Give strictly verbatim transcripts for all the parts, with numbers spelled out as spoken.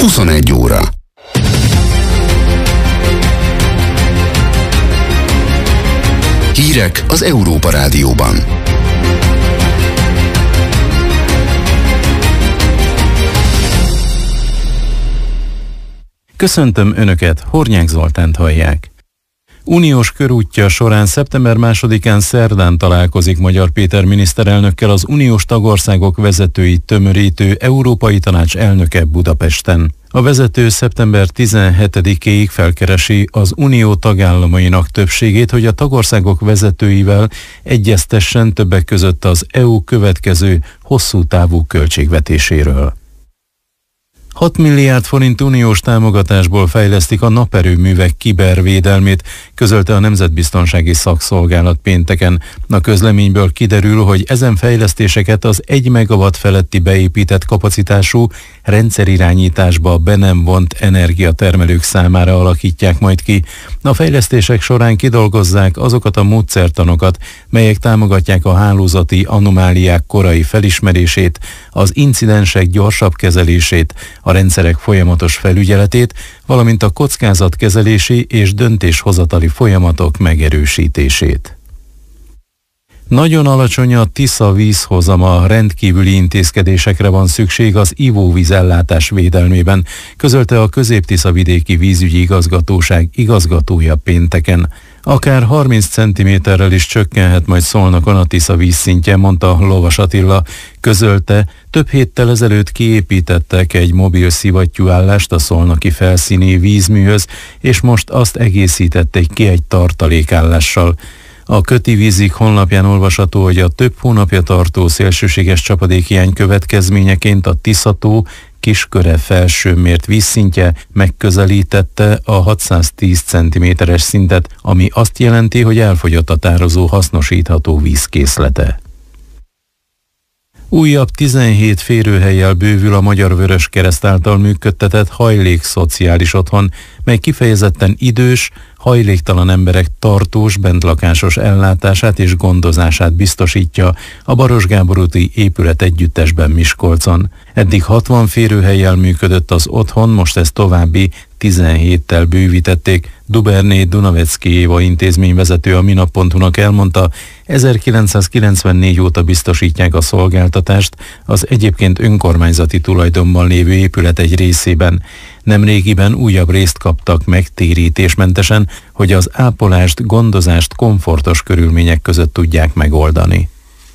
huszonegy óra. Hírek az Európa Rádióban. Köszöntöm Önöket, Hornyák Zoltánt hallják. Uniós körútja során szeptember másodikán szerdán találkozik Magyar Péter miniszterelnökkel az uniós tagországok vezetőit tömörítő Európai Tanács elnöke Budapesten. A vezető szeptember tizenhetedikéig felkeresi az unió tagállamainak többségét, hogy a tagországok vezetőivel egyeztessen többek között az é u következő hosszú távú költségvetéséről. hat milliárd forint uniós támogatásból fejlesztik a naperőművek kibervédelmét, közölte a Nemzetbiztonsági Szakszolgálat pénteken. A közleményből kiderül, hogy ezen fejlesztéseket az egy megawatt feletti beépített kapacitású rendszerirányításba be nem vont energiatermelők számára alakítják majd ki. A fejlesztések során kidolgozzák azokat a módszertanokat, melyek támogatják a hálózati anomáliák korai felismerését, az incidensek gyorsabb kezelését, a rendszerek folyamatos felügyeletét, valamint a kockázatkezelési és döntéshozatali folyamatok megerősítését. Nagyon alacsony a Tisza vízhozama, rendkívüli intézkedésekre van szükség az ivóvízellátás védelmében, közölte a Közép-Tisza vidéki vízügyi igazgatóság igazgatója pénteken. Akár harminc centiméterrel is csökkenhet majd Szolnokon a Tisza vízszintje, mondta Lovas Attila. Közölte, több héttel ezelőtt kiépítettek egy mobil szivattyúállást a szolnoki felszíni vízműhöz, és most azt egészítették ki egy tartalékállással. A Köti Vízik honlapján olvasható, hogy a több hónapja tartó szélsőséges csapadékhiány következményeként a Tisza-tó Kisköre felsőmért vízszintje megközelítette a hatszáztíz centiméteres szintet, ami azt jelenti, hogy elfogyott a tározó hasznosítható vízkészlete. Újabb tizenhét férőhellyel bővül a Magyar Vöröskereszt által működtetett hajlékszociális otthon, mely kifejezetten idős, hajléktalan emberek tartós, bentlakásos ellátását és gondozását biztosítja a Baros Gábor úti épület együttesben Miskolcon. Eddig hatvan férőhellyel működött az otthon, most ezt további tizenhéttel bővítették. Duberné Dunavecki Éva intézményvezető a minap pont hu-nak elmondta, ezerkilencszázkilencvennégy óta biztosítják a szolgáltatást az egyébként önkormányzati tulajdonban lévő épület egy részében. Nemrégiben újabb részt kaptak meg térítésmentesen, hogy az ápolást, gondozást komfortos körülmények között tudják megoldani.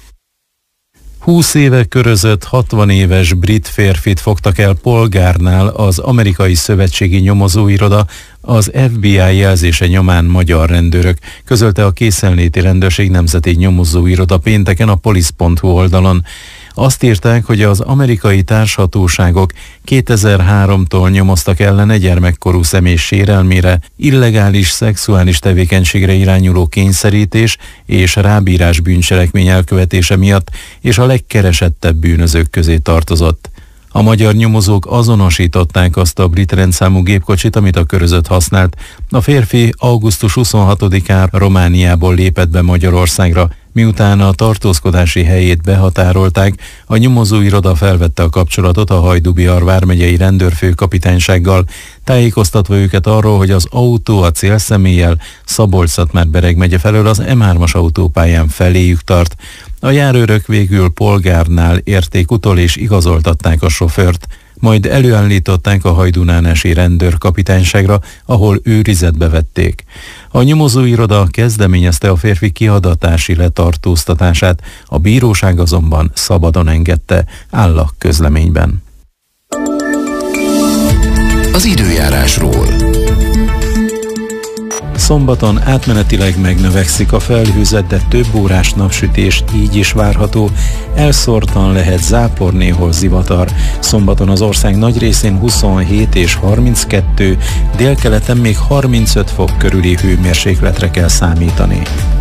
húsz éve körözött hatvan éves brit férfit fogtak el polgárnál az amerikai szövetségi nyomozóiroda, az ef bé i jelzése nyomán magyar rendőrök, közölte a Készenléti Rendőrség Nemzeti Nyomozóiroda pénteken a police pont hu oldalon. Azt írták, hogy az amerikai társhatóságok kétezer-háromtól nyomoztak ellene gyermekkorú személy sérelmére, illegális szexuális tevékenységre irányuló kényszerítés és rábírás bűncselekmény elkövetése miatt, és a legkeresettebb bűnözők közé tartozott. A magyar nyomozók azonosították azt a brit rendszámú gépkocsit, amit a körözött használt. A férfi augusztus huszonhatodikán Romániából lépett be Magyarországra. Miután a tartózkodási helyét behatárolták, a nyomozóiroda felvette a kapcsolatot a Hajdú-Bihar vármegyei rendőrfőkapitánysággal, tájékoztatva őket arról, hogy az autó a célszeméllyel Szabolcs-Szatmár-Bereg megye felől az em hármas autópályán feléjük tart. A járőrök végül polgárnál érték utol és igazoltatták a sofőrt, majd előállították a hajdúnánási rendőrkapitányságra, ahol őrizetbe vették. A nyomozóiroda kezdeményezte a férfi kiadatási letartóztatását, a bíróság azonban szabadon engedte, áll a közleményben. Az időjárásról. Szombaton átmenetileg megnövekszik a felhőzet, de több órás napsütés így is várható. Elszórtan lehet zápor, néhol zivatar. Szombaton az ország nagy részén huszonhét és harminckettő, délkeleten még harmincöt fok körüli hőmérsékletre kell számítani.